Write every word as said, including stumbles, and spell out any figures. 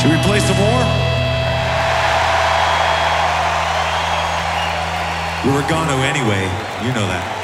Should we play some more? We were gonna anyway. You know that.